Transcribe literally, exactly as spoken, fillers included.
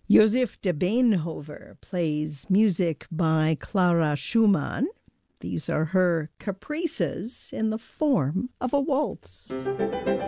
Joseph de Beenhover plays music by Clara Schumann. These are her caprices in the form of a waltz.